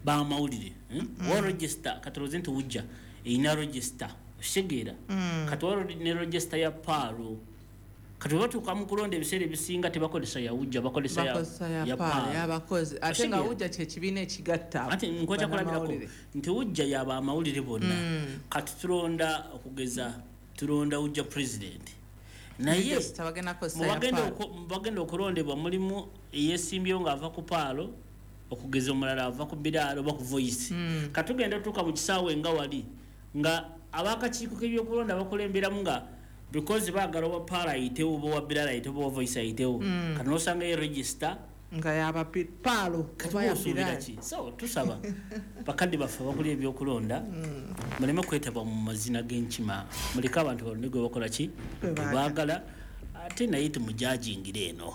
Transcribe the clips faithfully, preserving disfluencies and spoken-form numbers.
ba mawulire hmm? mm. Wa register katoloze nti wujja ina register shegera mm. katwaro ne register ya paro katwa tu kamukulonde ebisere bisinga tebakolesa ya wujja bakolesa ya ya, ya paro ya bakozi ate nga wujja kye kibine ekigatta ate nkocha kulabirako nti wujja ya ba mawulire bonna mm. katulonda okugeza tulonda wujja president naye bagenda okulondebwa mulimu eyesimbyewo ng'ava ku paalo okugeza omulala ava ku biraalo oba ku voice mm. katugenda tuka mu kisaawe nga wali nga abakakiiko k'ebyokulonda bakulemberamu nga because baagala oba paalo ayitewo oba owa biraalo ayitewo oba voice ayitewo mm. kati nosanga ye register nga yaba paalo kati so tusaba bakadde baffe bakuli ebyokulonda mm. muleme kwetaba mu mazina g'enkima muleka abantu balonde gwe bakola ki baagala ate naye temujajingire eno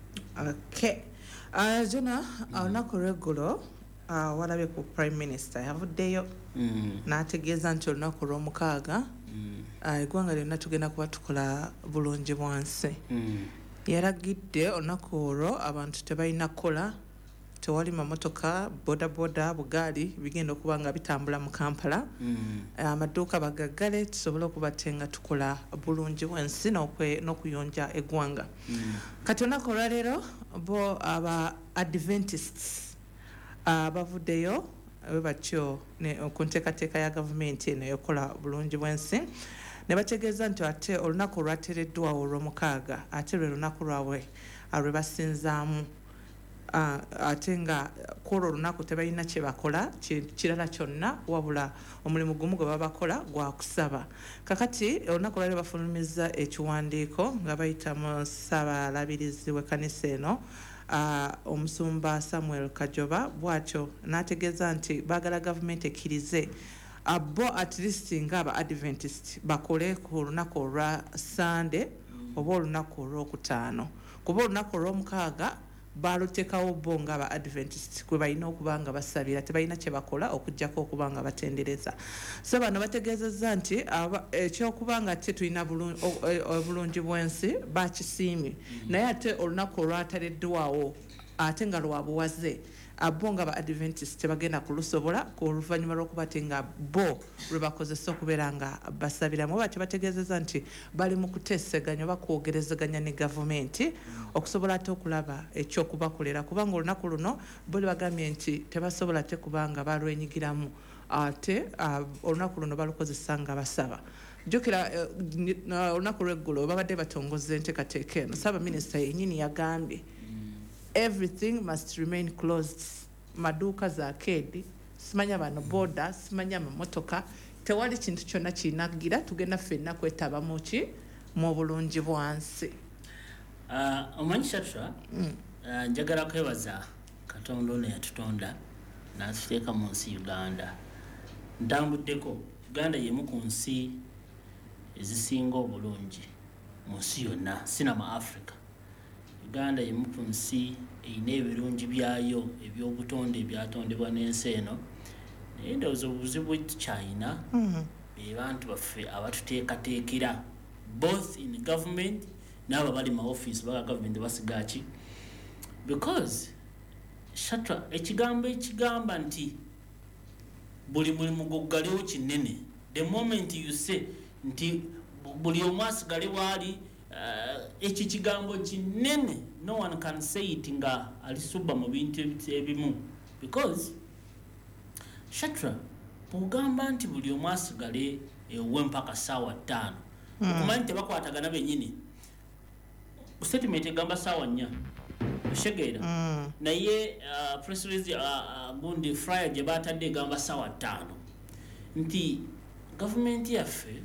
okay uh, jona olunaku lweggulo uh, walabe ku prime minister yavuddeyo mm. n'ategeeza nti olunaku lw'omukaaga mm. uh, eggwanga lyonna tugenda kuba tukola bulungi bwansi mm. yaragidde olunaku olwo abantu tebalina kukola tewali mamotoka boda boda bugaali bigenda okuba nga bitambula mu Kampala mm. amaduuka bagaggale tusobole okubatenga tukola bulungi bwensi n'okuyonja eggwanga mm. kati olunaku olwaleero bo aba Adventists uh, bavuddeyo batyo ku nteekateeka ya gavumenti eno eyokola bulungi bwensi ne bategeeza nti ate olunaku olwateereddwawo olw'omukaaga ate lwe lunaku lwabwe lwe basinzaamu uh, ate nga kwolwo olunaku tebalina kye bakola kirala kyonna wabula omulimu gumu gwe babakola gwa kusaba kakati olunaku lwali bafulumiza ekiwandiiko nga bayita mu ssaabalabirizi w'ekkanisa eno uh, omusumba Samuel Kajoba bw'atyo n'ategeeza nti baagala gavumenti ekkirize abo at least nga aba Adventist bakole ku lunaku olwa Sunday oba olunaku olwokutaano kuba olunaku olw'omukaaga balutekawo bo nga aba Adventist kwe balina okuba nga basabira tebalina kye bakola okujjako okuba nga batendereza so bano bategeezezza nti ekyokuba nga te tulina obulungi bwensi bakisiimye naye ate olunaku olwataleddwawo ate nga lwabuwaze abo nga ba Adventist tebagenda kulusobola ku oluvannyuma lw'okuba nga bo lwe bakozesa okubeera nga basabiramu oba tebategeezeza nti bali mu kuteeseganya oba kwogerezeganya ne gavumenti okusobola ate okulaba ekyokubakolera kubanga olunaku luno bo bagambye nti tebasobola te kubanga balwenyigiramu ate olunaku luno balukozesa nga basaba jukira olunaku lw'eggulo babadde batongoza enteekateeka eno Ssaabaminisita yennyini yagambye everything must remain closed maduuka za kedi simanya bano boda simanya mamotoka tewali kintu kyonna kinagira tugenda ffenna kwetaba muki mu bulungi bwansi uh, omanyi Shatra mm. uh, njagala kwebaza Katonda ono yatutonda n'atuteeka mu nsi Uganda ntambuddeko Uganda yemu ku nsi ezisinga obulungi mu nsi yonna sinama Africa Uganda yemu ku nsi eyina ebirungi byayo ebyobutonde ebyatondebwa n'ensi eno naye ndowooza obuzibu tukyayina be bantu baffe abatuteekateekera both in government n'abo bali mu office baga government basiga ki because Shatra ekigambo ekigamba nti buli mulimu guggalewo kinene the moment you say nti buli omu asigale waali eki uh, kigambo kinene no one can say it nga alisuba mu bintu ebimu because Shatra bugamba nti buli omu asigale ewe mpaka sawa ttaano mm. okumanyi tebakwatagana bennyini statement egamba sawa nnya oshegeera mm. naye uh, press release uh, uh, gundi Friday gye batadde egamba sawa ttaano nti government yaffe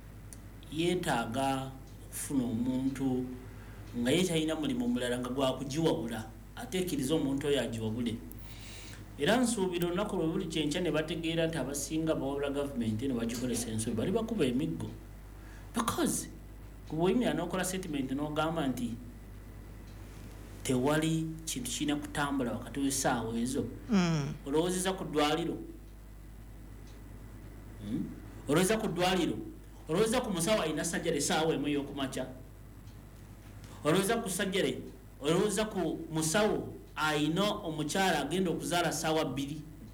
yeetaaga kufuna omuntu nga yetalina mulimu mulala nga gwakugiwabula ateekiriza omuntu oyo agiwabule era nsuubira olunaku lwe buli kyenkya ne bategeera nti abasinga bawabula gavumenti ne bagikolesa ensobi bali bakuba emiggo because kubwoyimira n'okola statement n'ogamba nti tewali kintu kirina kutambula wakati w'essaawa ezo mm. olowoozeza ku ddwaliro hmm? olowooza ku ddwaliro olowooza ku musawo alina sajjale essaawa emu ey'okumakya olowooza ku sajjale olowooza ku musawo ayina omukyala agenda okuzaala ssaawa bbiri